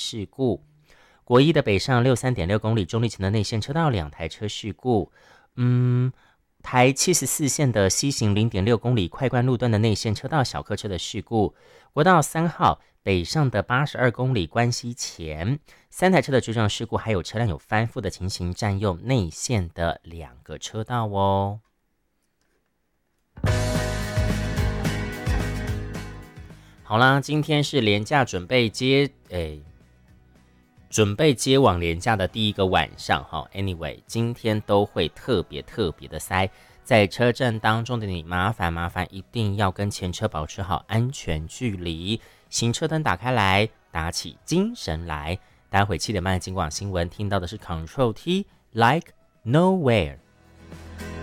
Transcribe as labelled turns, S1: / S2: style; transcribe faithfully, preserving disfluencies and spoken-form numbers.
S1: 事故。国一的北上六三点六公里中立前的内线车道两台车事故。嗯，台七十四线的西行零点六公里快关路段的内线车道小客车的事故。国道三号北上的八十二公里关西前三台车的追撞事故，还有车辆有翻覆的情形，占用内线的两个车道哦。好啦，今天是连假准备接诶，准备接往连假的第一个晚上哈。Anyway， 今天都会特别特别的塞，在车站当中的你，麻烦麻烦一定要跟前车保持好安全距离，行车灯打开来，打起精神来。待会七点半的警广新闻听到的是 Control T Like Nowhere。